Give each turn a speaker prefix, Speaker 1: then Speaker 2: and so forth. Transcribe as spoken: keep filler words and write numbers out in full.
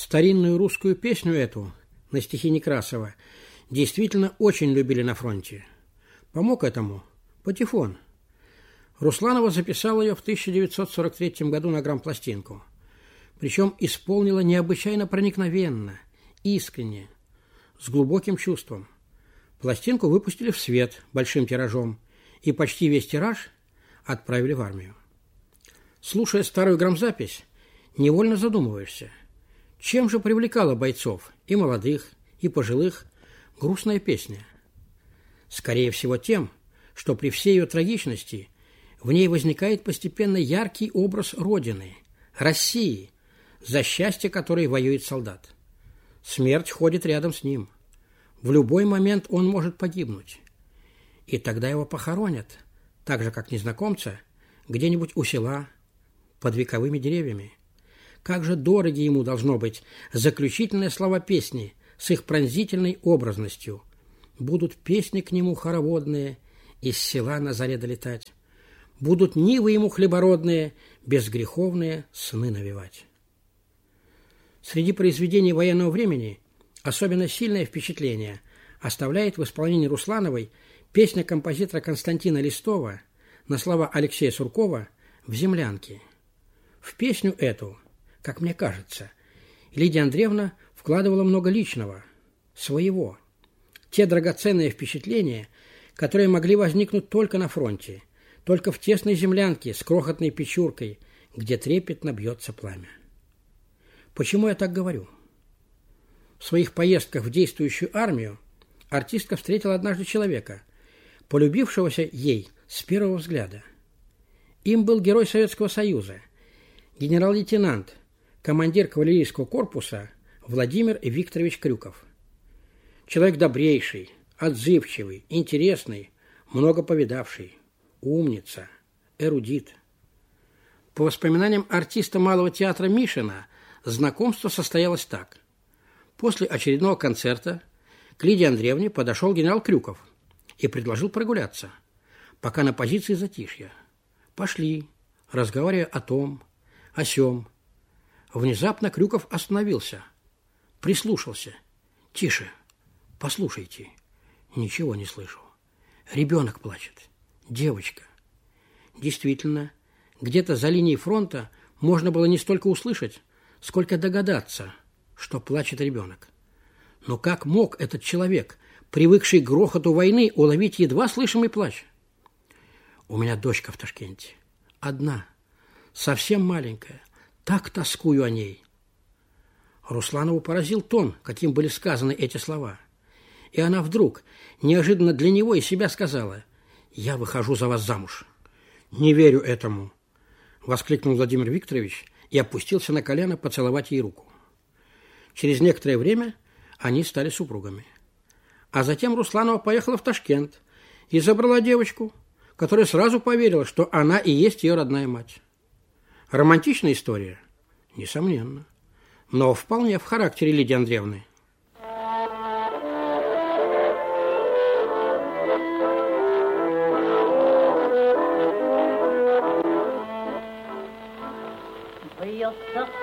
Speaker 1: Старинную русскую песню эту на стихи Некрасова действительно очень любили на фронте. Помог этому Патефон. Русланова записала ее в тысяча девятьсот сорок третьем году на грампластинку. Причем исполнила необычайно проникновенно, искренне, с глубоким чувством. Пластинку выпустили в свет большим тиражом, и почти весь тираж отправили в армию. Слушая старую грамзапись, невольно задумываешься, чем же привлекала бойцов, и молодых, и пожилых, грустная песня. Скорее всего тем, что при всей ее трагичности в ней возникает постепенно яркий образ Родины, России, за счастье которой воюет солдат. Смерть ходит рядом с ним. В любой момент он может погибнуть. И тогда его похоронят, так же, как незнакомца, где-нибудь у села, под вековыми деревьями. Как же дороги ему должно быть заключительные слова песни с их пронзительной образностью. Будут песни к нему хороводные из села на заре долетать. Будут нивы ему хлебородные, безгреховные сны навевать. Среди произведений военного времени особенно сильное впечатление оставляет в исполнении Руслановой песня композитора Константина Листова на слова Алексея Суркова «В землянке». В песню эту, как мне кажется, Лидия Андреевна вкладывала много личного, своего. Те драгоценные впечатления, которые могли возникнуть только на фронте, только в тесной землянке с крохотной печуркой, где трепетно бьется пламя. Почему я так говорю? В своих поездках в действующую армию артистка встретила однажды человека, полюбившегося ей с первого взгляда. Им был герой Советского Союза, генерал-лейтенант, командир кавалерийского корпуса Владимир Викторович Крюков. Человек добрейший, отзывчивый, интересный, много повидавший, умница, эрудит. По воспоминаниям артиста Малого театра Мишина, знакомство состоялось так. После очередного концерта к Лидии Андреевне подошел генерал Крюков и предложил прогуляться, пока на позиции затишья. Пошли, разговаривая о том, о сём. Внезапно Крюков остановился, прислушался. «Тише, послушайте». Ничего не слышу. Ребенок плачет. Девочка. Действительно, где-то за линией фронта можно было не столько услышать, сколько догадаться, что плачет ребенок. Но как мог этот человек, привыкший к грохоту войны, уловить едва слышимый плач? У меня дочка в Ташкенте. Одна, совсем маленькая. Так тоскую о ней. Русланову поразил тон, каким были сказаны эти слова. И она вдруг, неожиданно для него и себя сказала: «Я выхожу за вас замуж». «Не верю этому», — воскликнул Владимир Викторович и опустился на колено поцеловать ей руку. Через некоторое время они стали супругами. А затем Русланова поехала в Ташкент и забрала девочку, которая сразу поверила, что она и есть ее родная мать. Романтичная история? Несомненно. Но вполне в характере Лидии Андреевны.
Speaker 2: Бьется